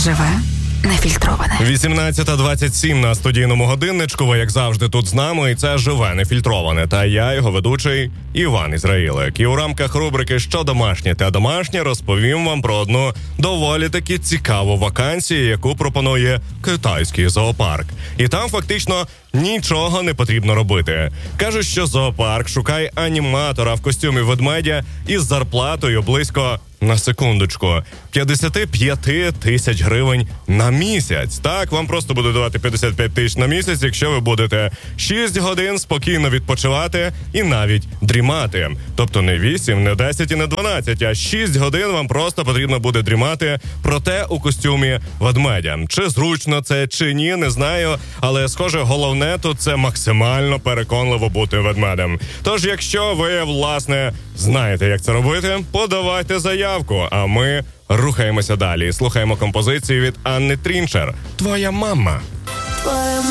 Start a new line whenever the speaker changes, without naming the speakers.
Живе нефільтроване.
18:27 на студійному годинничку. Ви, як завжди, тут з нами, і це «Живе нефільтроване». Та я, його ведучий, Іван Ізраїлик. І у рамках рубрики «Що домашнє та домашнє» розповім вам про одну доволі таки цікаву вакансію, яку пропонує китайський зоопарк. І там фактично нічого не потрібно робити. Кажуть, що зоопарк шукає аніматора в костюмі ведмедя із зарплатою близько, на секундочку, 55 тисяч гривень на місяць. Так, вам просто будуть давати 55 тисяч на місяць, якщо ви будете 6 годин спокійно відпочивати і навіть дрімати. Тобто не 8, не 10 і не 12, а 6 годин вам просто потрібно буде дрімати, проте у костюмі ведмедя. Чи зручно це, чи ні, не знаю, але, схоже, головне тут це максимально переконливо бути ведмедем. Тож, якщо ви, власне, знаєте, як це робити, подавайте заявку, а ми рухаємося далі. Слухаємо композицію від Анни Трінчер «Твоя мама».